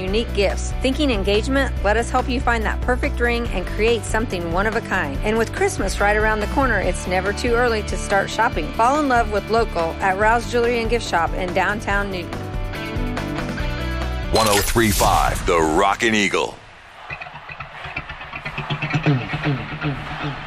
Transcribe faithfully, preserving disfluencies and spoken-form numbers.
unique gifts. Thinking engagement? Let us help you find that perfect ring and create something one of a kind. And with Christmas right around the corner, it's never too early to start shopping. Fall in love with local at Rouse Jewelry and Gift Shop in downtown Newton. one oh three point five The Rockin' Eagle. Mm, mm, mm, mm.